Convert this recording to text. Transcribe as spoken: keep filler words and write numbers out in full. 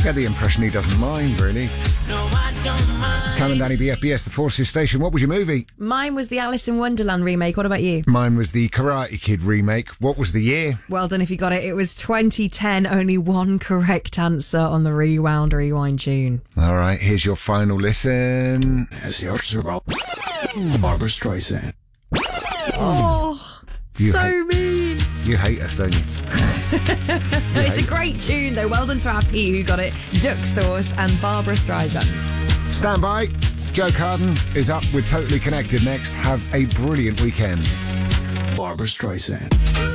get the impression he doesn't mind, really. No, I don't mind. It's Cam and Danny, B F B S, the Forces Station. What was your movie? Mine was the Alice in Wonderland remake. What about you? Mine was the Karate Kid remake. What was the year? Well done if you got it. It was twenty ten. Only one correct answer on the Rewound Rewind tune. All right, here's your final listen. As the artists about Barbara Streisand. Oh, You so hate- mean. You hate us, don't you? It's a great tune, though. Well done to our P who got it. Duck Sauce and Barbara Streisand. Stand by. Joe Carden is up with Totally Connected next. Have a brilliant weekend. Barbara Streisand.